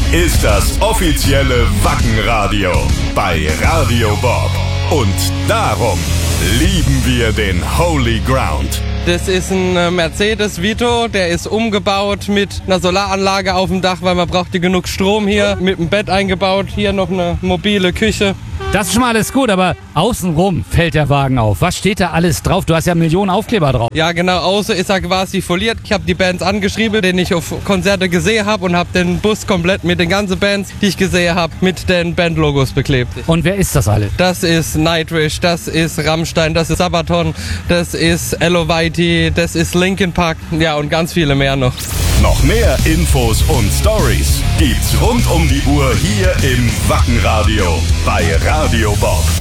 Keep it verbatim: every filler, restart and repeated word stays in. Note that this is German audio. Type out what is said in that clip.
ist das offizielle Wackenradio bei Radio Bob. Und darum lieben wir den Holy Ground. Das ist ein Mercedes Vito, der ist umgebaut mit einer Solaranlage auf dem Dach, weil man braucht hier genug Strom hier, mit einem Bett eingebaut, hier noch eine mobile Küche. Das ist schon mal alles gut, aber außenrum fällt der Wagen auf. Was steht da alles drauf? Du hast ja Millionen Aufkleber drauf. Ja genau, außen ist er quasi foliert. Ich habe die Bands angeschrieben, den ich auf Konzerte gesehen habe und habe den Bus komplett mit den ganzen Bands, die ich gesehen habe, mit den Bandlogos beklebt. Und wer ist das alle? Das ist Nightwish, das ist Rammstein, das ist Sabaton, das ist Eluveitie, das ist Linkin Park, ja und ganz viele mehr noch. Noch mehr Infos und Stories gibt's rund um die Uhr hier im Wackenradio bei Radio Bob.